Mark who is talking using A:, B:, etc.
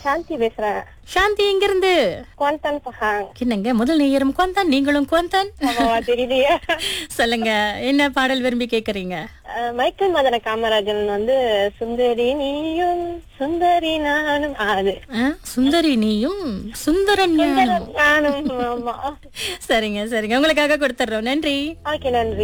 A: சாந்தி பேசுறேன்.
B: சாந்தி எங்க இருந்து?
A: குவாந்தன் பஹாங்.
B: என்னங்க முதல் நேயரும் குவாந்தான், நீங்களும் குவாந்தான்.
A: ஆமாவா, தெரியலையே.
B: சொல்லுங்க, என்ன பாடல் விரும்பி கேக்குறீங்க?
A: மைக்கேல் மதன காமராஜன் வந்து சுந்தரி நீயும் சுந்தரி நானும் அது
B: சுந்தரி நீயும் சுந்தரன்
A: நானும். ஆமா.
B: சரிங்க சரிங்க, உங்களுக்காக கொடுத்துறோம். நன்றி.
A: ஓகே, நன்றி.